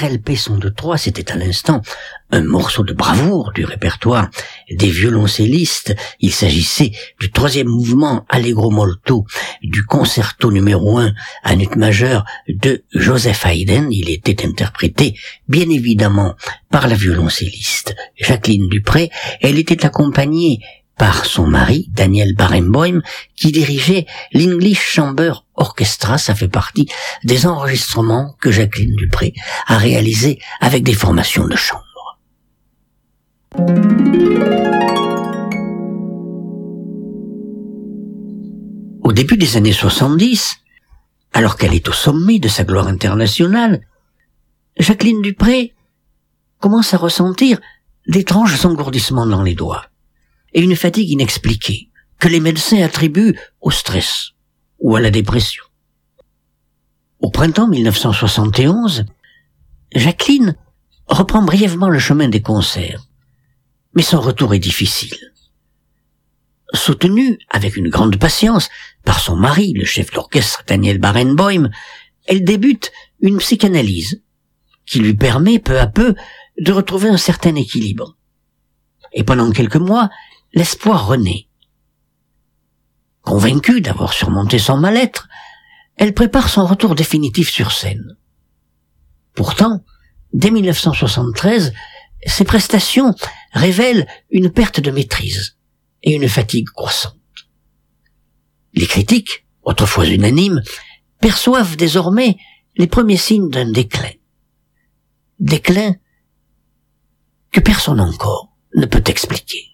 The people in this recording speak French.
RLP 102.3, c'était à l'instant un morceau de bravoure du répertoire des violoncellistes. Il s'agissait du 3e mouvement Allegro molto du concerto numéro 1 à nut majeur de Joseph Haydn. Il était interprété, bien évidemment, par la violoncelliste Jacqueline Dupré. Elle était accompagnée par son mari, Daniel Barenboim, qui dirigeait l'English Chamber Orchestra. Ça fait partie des enregistrements que Jacqueline Dupré a réalisés avec des formations de chambre. Au début des années 70, alors qu'elle est au sommet de sa gloire internationale, Jacqueline Dupré commence à ressentir d'étranges engourdissements dans les doigts et une fatigue inexpliquée que les médecins attribuent au stress ou à la dépression. Au printemps 1971, Jacqueline reprend brièvement le chemin des concerts, mais son retour est difficile. Soutenue avec une grande patience par son mari, le chef d'orchestre Daniel Barenboim, elle débute une psychanalyse qui lui permet peu à peu de retrouver un certain équilibre. Et pendant quelques mois, l'espoir renaît. Convaincue d'avoir surmonté son mal-être, elle prépare son retour définitif sur scène. Pourtant, dès 1973, ses prestations révèlent une perte de maîtrise et une fatigue croissante. Les critiques, autrefois unanimes, perçoivent désormais les premiers signes d'un déclin. Déclin que personne encore ne peut expliquer.